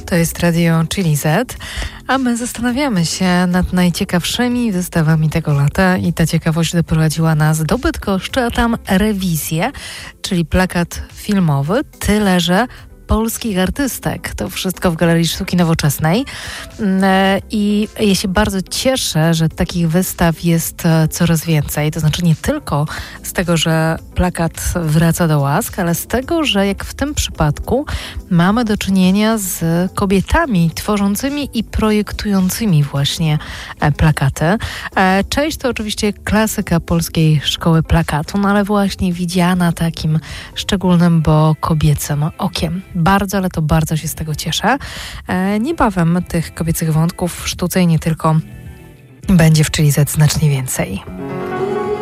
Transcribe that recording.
To jest Radio Chili Z, a my zastanawiamy się nad najciekawszymi wystawami tego lata i ta ciekawość doprowadziła nas do Bydgoszczy, a tam rewizję, czyli plakat filmowy, tyle że polskich artystek. To wszystko w Galerii Sztuki Nowoczesnej. I ja się bardzo cieszę, że takich wystaw jest coraz więcej. To znaczy nie tylko z tego, że plakat wraca do łask, ale z tego, że jak w tym przypadku mamy do czynienia z kobietami tworzącymi i projektującymi właśnie plakaty. Część to oczywiście klasyka polskiej szkoły plakatu, no ale właśnie widziana takim szczególnym, bo kobiecym okiem. Bardzo, ale to bardzo się z tego cieszę. Niebawem tych kobiecych wątków w sztuce i nie tylko będzie w Chili Z znacznie więcej.